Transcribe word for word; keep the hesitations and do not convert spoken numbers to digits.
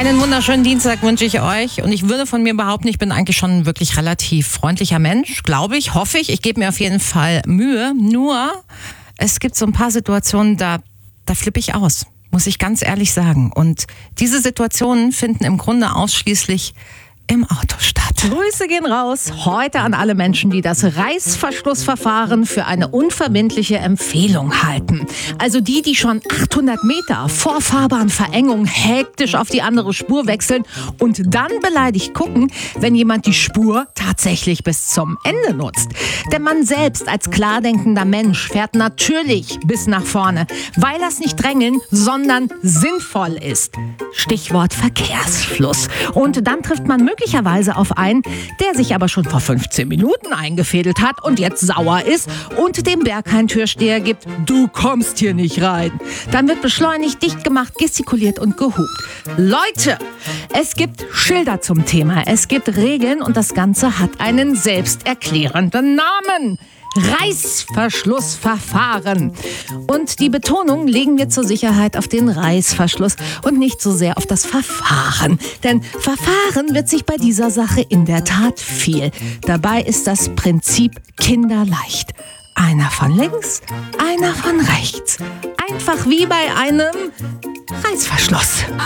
Einen wunderschönen Dienstag wünsche ich euch und ich würde von mir behaupten, ich bin eigentlich schon ein wirklich relativ freundlicher Mensch, glaube ich, hoffe ich. Ich gebe mir auf jeden Fall Mühe, nur es gibt so ein paar Situationen, da, da flippe ich aus, muss ich ganz ehrlich sagen. Und diese Situationen finden im Grunde ausschließlich im Auto statt. Grüße gehen raus heute an alle Menschen, die das Reißverschlussverfahren für eine unverbindliche Empfehlung halten. Also die, die schon achthundert Meter vor Fahrbahnverengung hektisch auf die andere Spur wechseln und dann beleidigt gucken, wenn jemand die Spur tatsächlich bis zum Ende nutzt. Denn man selbst als klar denkender Mensch fährt natürlich bis nach vorne, weil das nicht drängeln, sondern sinnvoll ist. Stichwort Verkehrsfluss. Und dann trifft man möglicherweise auf einen, der sich aber schon vor fünfzehn Minuten eingefädelt hat und jetzt sauer ist und dem Berghain-Türsteher gibt, du kommst hier nicht rein. Dann wird beschleunigt, dicht gemacht, gestikuliert und gehupt. Leute, es gibt Schilder zum Thema, es gibt Regeln und das Ganze hat einen selbsterklärenden Namen. Reißverschlussverfahren. Und die Betonung legen wir zur Sicherheit auf den Reißverschluss und nicht so sehr auf das Verfahren. Denn Verfahren wird sich bei dieser Sache in der Tat viel. Dabei ist das Prinzip kinderleicht. Einer von links, einer von rechts. Einfach wie bei einem Reißverschluss.